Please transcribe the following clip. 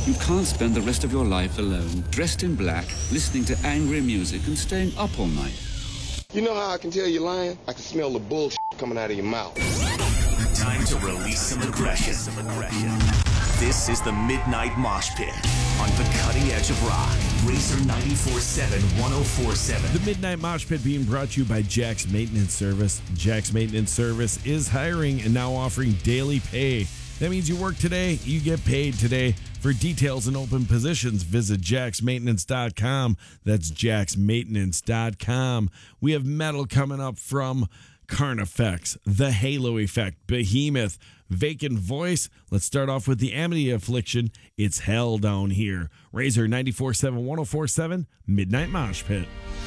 You can't spend the rest of your life alone, dressed in black, listening to angry music and staying up all night. You know how I can tell you're lying? I can smell the bullshit coming out of your mouth. Time to release some aggression. This is the Midnight Mosh Pit on the cutting edge of rock. Razor 94.7, 104.7. The Midnight Mosh Pit being brought to you by Jack's Maintenance Service. Jack's Maintenance Service is hiring and now offering daily pay. That means you work today, you get paid today. For details and open positions, visit jacksmaintenance.com. That's jacksmaintenance.com. We have metal coming up from Carnifex, The Halo Effect, Behemoth, Vacant Voice. Let's start off with the Amity Affliction. It's hell down here. Razor 94.7, 104.7, Midnight Mosh Pit.